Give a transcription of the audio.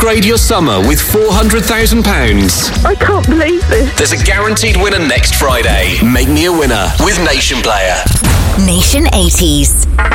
Upgrade your summer with £400,000. I can't believe this. There's a guaranteed winner next Friday. Make me a winner with Nation Player. Nation 80s.